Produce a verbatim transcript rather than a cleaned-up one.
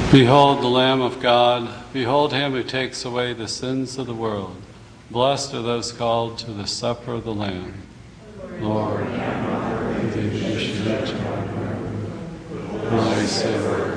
Behold the Lamb of God. Behold him who takes away the sins of the world. Blessed are those called to the supper of the Lamb. Lord, I am not worthy that you should enter my room, but only say a word,